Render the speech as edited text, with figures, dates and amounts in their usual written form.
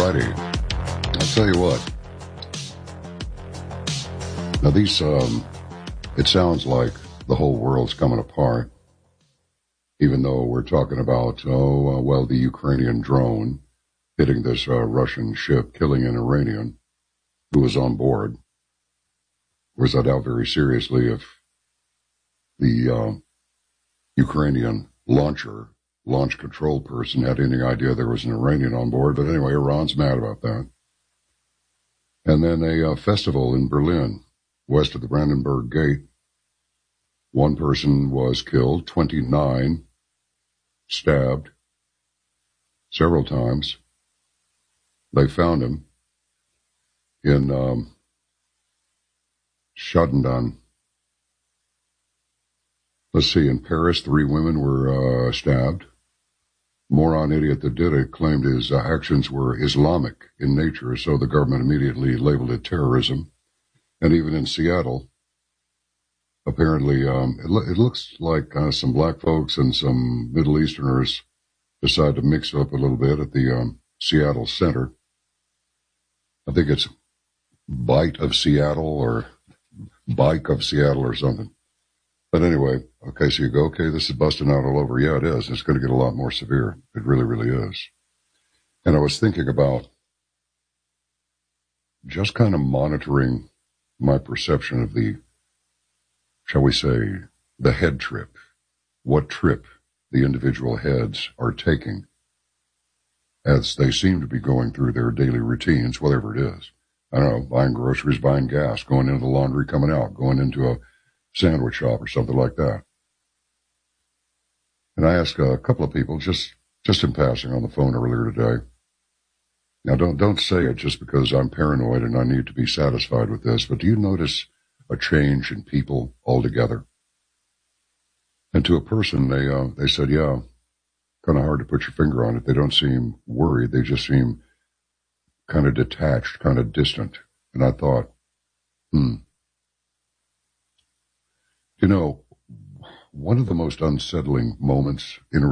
righty. I'll tell you what. Now these, it sounds like the whole world's coming apart, even though we're talking about, the Ukrainian drone hitting this Russian ship, killing an Iranian who was on board. Whereas I doubt very seriously if the Ukrainian launch control person had any idea there was an Iranian on board. But anyway, Iran's mad about that. And then a festival in Berlin, west of the Brandenburg Gate. One person was killed, 29 stabbed several times. They found him in Schadendan. Let's see, in Paris, 3 women were stabbed. Moron idiot that did it claimed his actions were Islamic in nature, so the government immediately labeled it terrorism. And even in Seattle, apparently, it looks like some black folks and some Middle Easterners decided to mix up a little bit at the Seattle Center. I think it's Bite of Seattle or Bike of Seattle or something. But anyway, okay, so you go, okay, this is busting out all over. Yeah, it is. It's going to get a lot more severe. It really, really is. And I was thinking about just kind of monitoring my perception of the, shall we say, the head trip. What trip the individual heads are taking as they seem to be going through their daily routines, whatever it is. I don't know, buying groceries, buying gas, going into the laundry, coming out, going into a sandwich shop or something like that. And I asked a couple of people just in passing on the phone earlier today. Now don't say it just because I'm paranoid and I need to be satisfied with this, but do you notice a change in people altogether? And to a person, they said, yeah, kind of hard to put your finger on it. They don't seem worried. They just seem kind of detached, kind of distant. And I thought, You know, one of the most unsettling moments in